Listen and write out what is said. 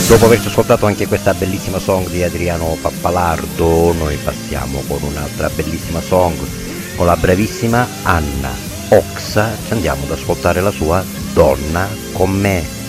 Dopo averci ascoltato anche questa bellissima song di Adriano Pappalardo, noi passiamo con un'altra bellissima song con la bravissima Anna Oxa, ci andiamo ad ascoltare la sua Donna con me.